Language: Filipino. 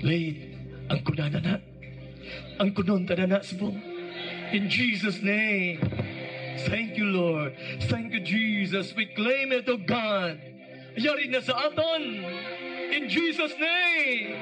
Late, ang kunana na. Ang kunon tanana subong. In Jesus' name. Thank you, Lord. Thank you, Jesus. We claim it, O God. Yari na sa aton. In Jesus' name.